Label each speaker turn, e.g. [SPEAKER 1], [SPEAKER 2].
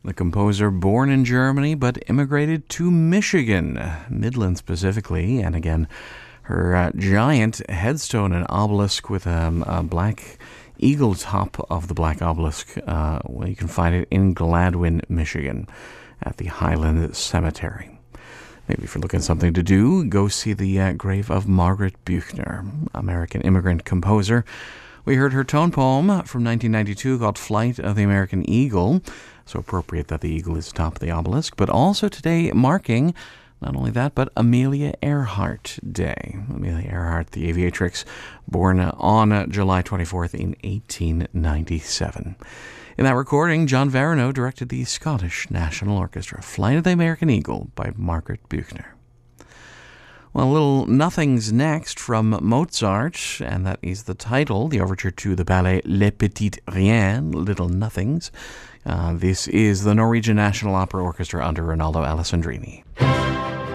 [SPEAKER 1] The composer, born in Germany but immigrated to Michigan, Midland specifically, and again, her giant headstone and obelisk with a black eagle top of the black obelisk. Well, you can find it in Gladwin, Michigan, at the Highland Cemetery. Maybe if you're looking for something to do, go see the grave of Margaret Buechner, American immigrant composer. We heard her tone poem from 1992 called Flight of the American Eagle. So appropriate that the eagle is atop the obelisk, but also today marking not only that, but Amelia Earhart Day. Amelia Earhart, the aviatrix, born on July 24th in 1897. In that recording, John Varano directed the Scottish National Orchestra, Flight of the American Eagle by Margaret Buechner. Well, Little Nothings next from Mozart, and that is the title, the overture to the ballet Les Petits Riens, Little Nothings. This is the Norwegian National Opera Orchestra under Ronaldo Alessandrini.